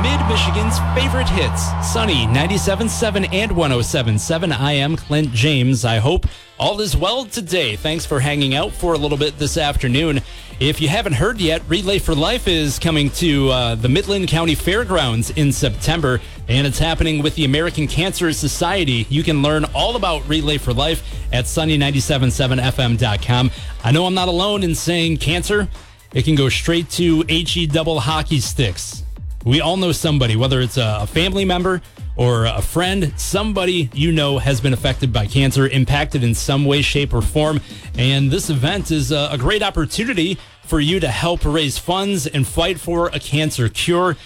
Mid-Michigan's favorite hits, Sunny 97.7 and 107.7. I am Clint James. I hope all is well today. Thanks for hanging out for a little bit this afternoon. If you haven't heard yet, Relay for Life is coming to the Midland County Fairgrounds in September, and it's happening with the American Cancer Society. You can learn all about Relay for Life at sunny977fm.com. I know I'm not alone in saying cancer. It can go straight to HE double hockey sticks. We all know somebody, whether it's a family member or a friend, somebody you know has been affected by cancer, impacted in some way, shape, or form. And this event is a great opportunity for you to help raise funds and fight for a cancer cure.